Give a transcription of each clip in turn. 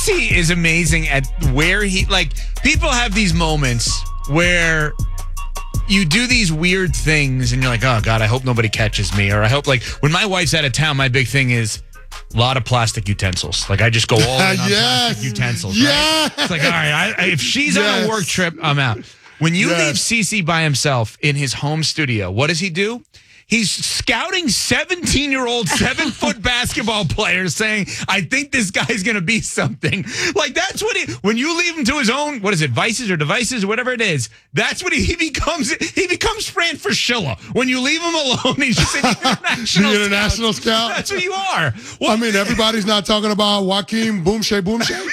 He is amazing at where people have these moments where you do these weird things and you're like, oh God, I hope nobody catches me. Or I hope, like, when my wife's out of town, my big thing is a lot of plastic utensils. Like, I just go all in on plastic utensils. Yeah. Right? It's like, all right, if she's on a work trip, I'm out. When you leave CC by himself in his home studio, what does he do? He's scouting 17-year-old 7-foot basketball players saying, I think this guy's going to be something. Like, that's what when you leave him to his own, what is it, vices or devices or whatever it is, that's what he becomes. He becomes Fran Fraschilla. When you leave him alone, he's just an international scout. That's what you are. Well, I mean, everybody's not talking about Joaquin Boomshay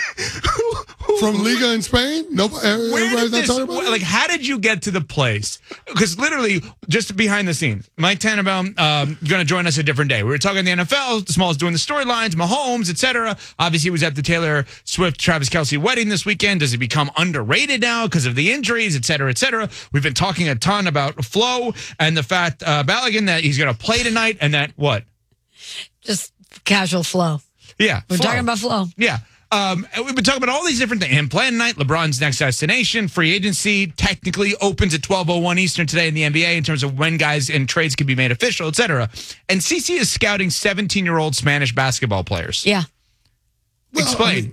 from Liga in Spain. Everybody's not talking about it. Like, how did you get to the place? Because literally, just behind the scenes, Mike Tannenbaum going to join us a different day. We were talking the NFL. The Small's doing the storylines, Mahomes, etc. Obviously, he was at the Taylor Swift Travis Kelce wedding this weekend. Does he become underrated now because of the injuries, etc., etc.? We've been talking a ton about Flo and the fact Balogun that he's going to play tonight, and that what? Just casual Flo. Yeah, we're talking about Flo. Yeah. We've been talking about all these different things. Him playing tonight, LeBron's next destination, free agency technically opens at 12:01 Eastern today in the NBA in terms of when guys and trades can be made official, etc. And CC is scouting 17-year-old Spanish basketball players. Yeah. Explain.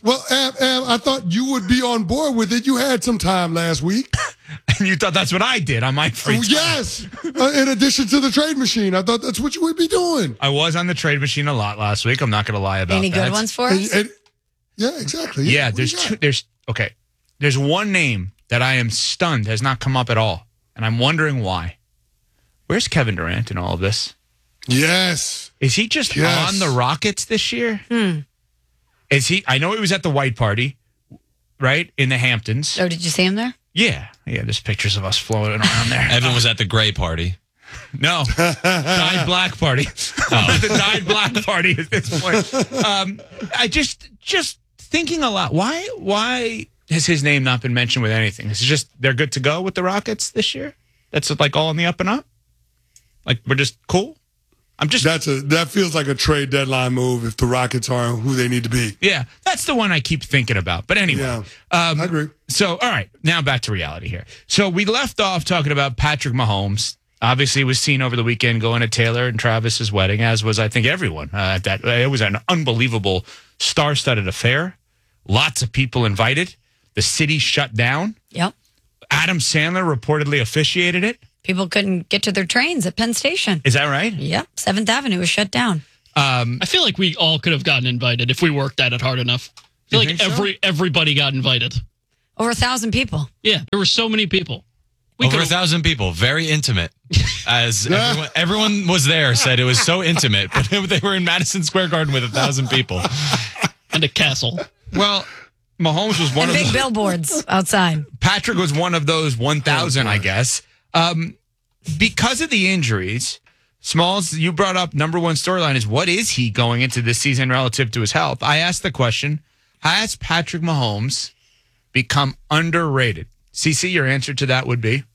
I thought you would be on board with it. You had some time last week. And you thought that's what I did on my free time. Yes. In addition to the trade machine, I thought that's what you would be doing. I was on the trade machine a lot last week. I'm not going to lie about that. Any good ones for us? Yeah, exactly. Yeah, there's one name that I am stunned has not come up at all, and I'm wondering why. Where's Kevin Durant in all of this? Yes. Is he just on the Rockets this year? Is he? I know he was at the white party, right, in the Hamptons. Oh, did you see him there? Yeah. There's pictures of us floating around there. Evan was at the gray party. No, dyed black party. The dyed black party at this point. I just thinking a lot. Why has his name not been mentioned with anything? Is it just they're good to go with the Rockets this year? That's like all in the up and up. Like we're just cool. That feels like a trade deadline move if the Rockets are who they need to be. Yeah, that's the one I keep thinking about. But anyway, I agree. So all right, now back to reality here. So we left off talking about Patrick Mahomes. Obviously, was seen over the weekend going to Taylor and Travis's wedding, as was, I think, everyone. It was an unbelievable star-studded affair. Lots of people invited. The city shut down. Yep. Adam Sandler reportedly officiated it. People couldn't get to their trains at Penn Station. Is that right? Yep. 7th Avenue was shut down. I feel like we all could have gotten invited if we worked at it hard enough. I feel like everybody got invited. Over 1,000 people. Yeah, there were so many people. Over 1,000 people, very intimate. As everyone was there, said it was so intimate, but they were in Madison Square Garden with 1,000 people. And a castle. Well, Mahomes was one of big billboards outside. Patrick was one of those 1,000, I guess. Because of the injuries, Smalls, you brought up number one storyline is what is he going into this season relative to his health? I asked the question, has Patrick Mahomes become underrated? CC, your answer to that would be?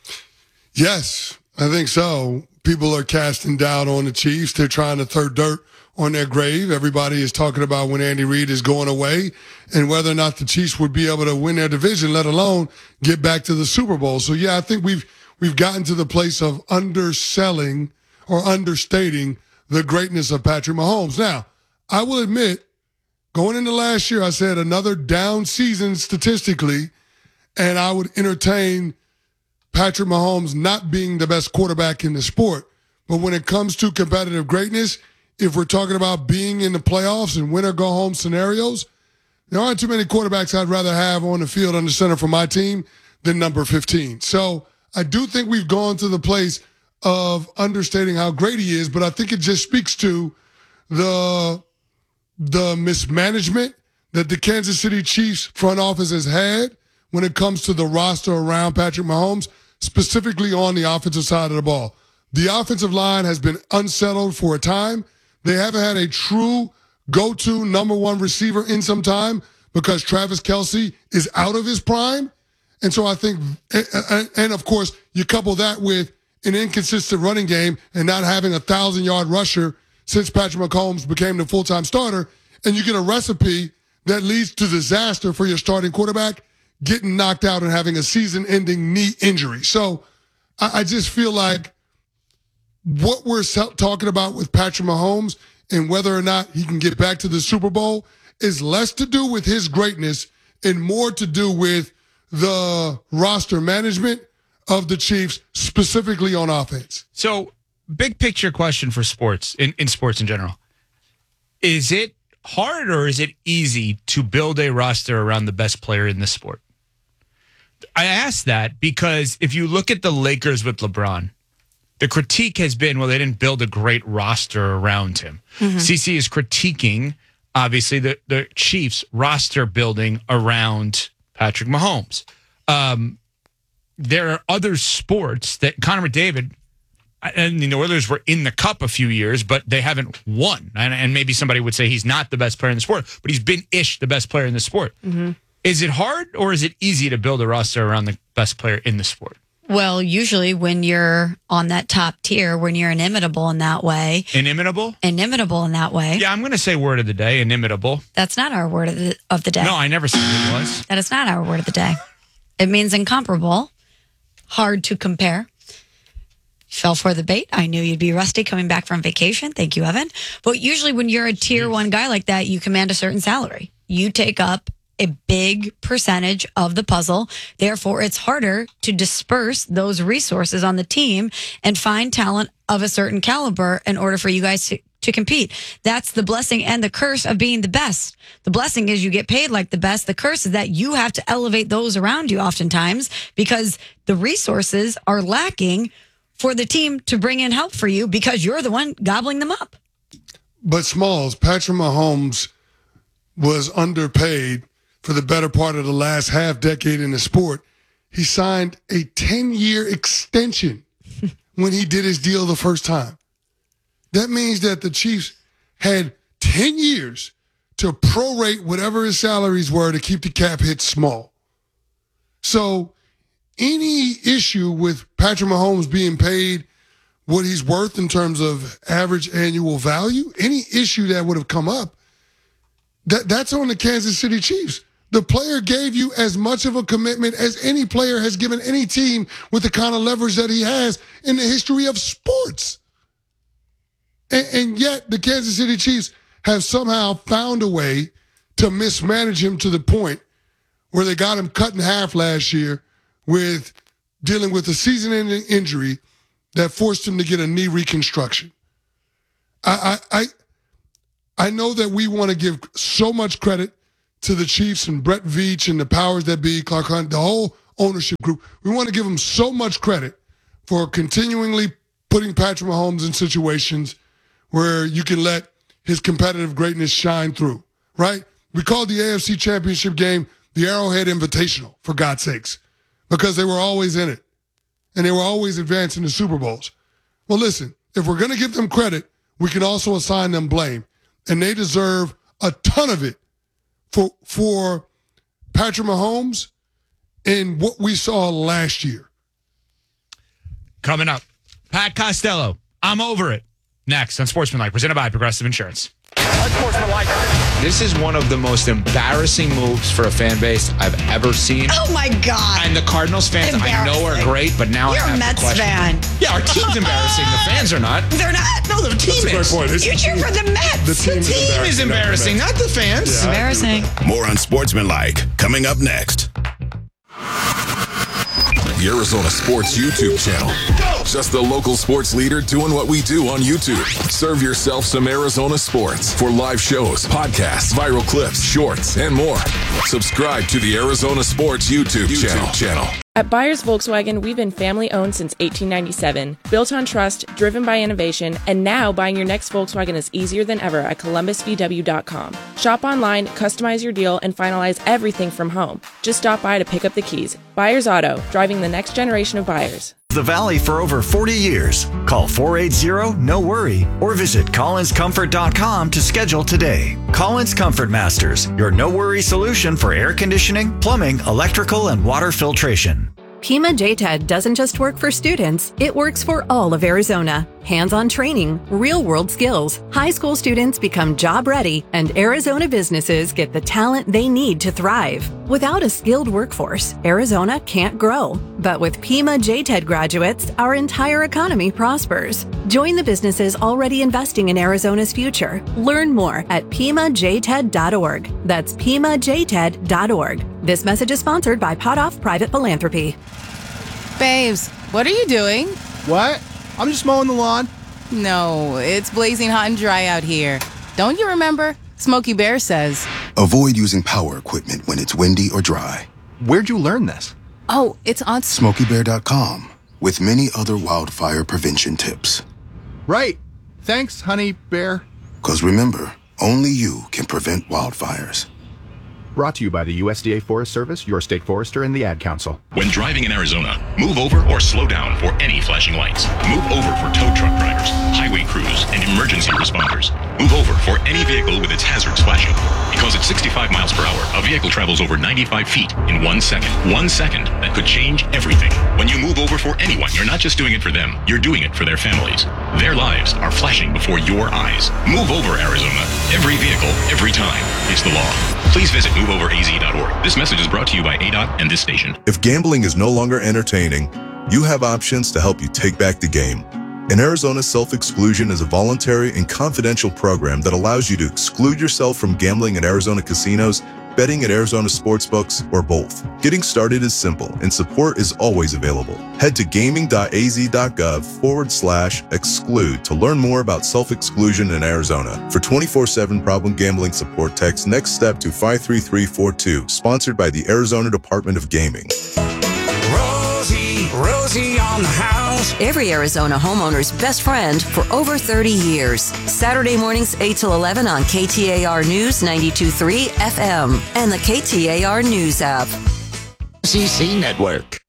Yes, I think so. People are casting doubt on the Chiefs. They're trying to throw dirt on their grave. Everybody is talking about when Andy Reid is going away and whether or not the Chiefs would be able to win their division, let alone get back to the Super Bowl. So, yeah, I think we've gotten to the place of underselling or understating the greatness of Patrick Mahomes. Now, I will admit, going into last year, I said another down season statistically, and I would entertain Patrick Mahomes not being the best quarterback in the sport. But when it comes to competitive greatness, if we're talking about being in the playoffs and win-or-go-home scenarios, there aren't too many quarterbacks I'd rather have on the field under center for my team than number 15. So I do think we've gone to the place of understating how great he is, but I think it just speaks to the mismanagement that the Kansas City Chiefs front office has had when it comes to the roster around Patrick Mahomes, specifically on the offensive side of the ball. The offensive line has been unsettled for a time. They haven't had a true go-to number one receiver in some time because Travis Kelce is out of his prime. And so I think, and of course, you couple that with an inconsistent running game and not having a 1,000-yard rusher since Patrick Mahomes became the full-time starter, and you get a recipe that leads to disaster for your starting quarterback, getting knocked out and having a season-ending knee injury. So I just feel like what we're talking about with Patrick Mahomes and whether or not he can get back to the Super Bowl is less to do with his greatness and more to do with the roster management of the Chiefs, specifically on offense. So, big picture question for sports, in sports in general. Is it hard or is it easy to build a roster around the best player in the sport? I ask that because if you look at the Lakers with LeBron, the critique has been, well, they didn't build a great roster around him. CC is critiquing, obviously, the Chiefs roster building around Patrick Mahomes. There are other sports that Connor McDavid and the Oilers were in the cup a few years, but they haven't won. And maybe somebody would say he's not the best player in the sport, but he's been the best player in the sport. Is it hard or is it easy to build a roster around the best player in the sport? Well, usually when you're on that top tier, when you're inimitable in that way. Inimitable? Inimitable in that way. Yeah, I'm going to say word of the day, inimitable. That's not our word of the day. No, I never said it was. That is not our word of the day. It means incomparable, hard to compare. Fell for the bait. I knew you'd be rusty coming back from vacation. Thank you, Evan. But usually when you're a tier one guy like that, you command a certain salary. You take up a big percentage of the puzzle. Therefore, it's harder to disperse those resources on the team and find talent of a certain caliber in order for you guys to compete. That's the blessing and the curse of being the best. The blessing is you get paid like the best. The curse is that you have to elevate those around you oftentimes because the resources are lacking for the team to bring in help for you because you're the one gobbling them up. But Smalls, Patrick Mahomes was underpaid for the better part of the last half decade in the sport. He signed a 10-year extension when he did his deal the first time. That means that the Chiefs had 10 years to prorate whatever his salaries were to keep the cap hit small. So any issue with Patrick Mahomes being paid what he's worth in terms of average annual value, any issue that would have come up, that's on the Kansas City Chiefs. The player gave you as much of a commitment as any player has given any team with the kind of leverage that he has in the history of sports. And yet the Kansas City Chiefs have somehow found a way to mismanage him to the point where they got him cut in half last year with dealing with a season-ending injury that forced him to get a knee reconstruction. I know that we want to give so much credit to the Chiefs and Brett Veach and the powers that be, Clark Hunt, the whole ownership group. We want to give them so much credit for continually putting Patrick Mahomes in situations where you can let his competitive greatness shine through, right? We called the AFC Championship game the Arrowhead Invitational, for God's sakes, because they were always in it, and they were always advancing the Super Bowls. Well, listen, if we're going to give them credit, we can also assign them blame, and they deserve a ton of it for Patrick Mahomes and what we saw last year. Coming up, Pat Costello, I'm over it. Next on Sportsmanlike, presented by Progressive Insurance. This is one of the most embarrassing moves for a fan base I've ever seen. Oh, my God. And the Cardinals fans I know are great, but now You're I have a Mets to question. fan. Yeah, our team's embarrassing. The fans are not. They're not. No, the team is. You cheer for the Mets. The team is embarrassing, not the fans. Yeah, Embarrassing. More on Sportsmanlike coming up next. The Arizona Sports YouTube channel. Just the local sports leader doing what we do on YouTube. Serve yourself some Arizona sports for live shows, podcasts, viral clips, shorts, and more. Subscribe to the Arizona Sports YouTube channel. At Byers Volkswagen, we've been family-owned since 1897, built on trust, driven by innovation, and now buying your next Volkswagen is easier than ever at ColumbusVW.com. Shop online, customize your deal, and finalize everything from home. Just stop by to pick up the keys. Byers Auto, driving the next generation of buyers. The Valley for over 40 years. Call 480-NO-WORRY or visit collinscomfort.com to schedule today. Collins Comfort Masters, your no-worry solution for air conditioning, plumbing, electrical, and water filtration. Pima JTED doesn't just work for students, it works for all of Arizona. Hands-on training, real-world skills, high school students become job-ready, and Arizona businesses get the talent they need to thrive. Without a skilled workforce, Arizona can't grow. But with Pima JTED graduates, our entire economy prospers. Join the businesses already investing in Arizona's future. Learn more at PimaJTED.org. That's PimaJTED.org. This message is sponsored by Potoff Private Philanthropy. Babes, what are you doing? What? I'm just mowing the lawn. No, it's blazing hot and dry out here. Don't you remember? Smokey Bear says. Avoid using power equipment when it's windy or dry. Where'd you learn this? Oh, it's on SmokeyBear.com with many other wildfire prevention tips. Right. Thanks, honey bear. 'Cause remember, only you can prevent wildfires. Brought to you by the USDA Forest Service, your state forester, and the Ad Council. When driving in Arizona, move over or slow down for any flashing lights. Move over for tow truck drivers, highway crews, and emergency responders. Move over for any vehicle with its hazards flashing. Because at 65 miles per hour, a vehicle travels over 95 feet in 1 second. 1 second that could change everything. When you move over for anyone, you're not just doing it for them, you're doing it for their families. Their lives are flashing before your eyes. Move over, Arizona. Every vehicle, every time. It's the law. Please visit moveoveraz.org. This message is brought to you by ADOT and this station. If gambling is no longer entertaining, you have options to help you take back the game. In Arizona, self-exclusion is a voluntary and confidential program that allows you to exclude yourself from gambling at Arizona casinos, betting at Arizona sportsbooks, or both. Getting started is simple, and support is always available. Head to gaming.az.gov/exclude to learn more about self-exclusion in Arizona. For 24/7 problem gambling support, text NEXT STEP to 53342, sponsored by the Arizona Department of Gaming. Rosie on the house. Every Arizona homeowner's best friend for over 30 years. Saturday mornings 8 till 11 on KTAR News 92.3 FM and the KTAR News app. CC Network.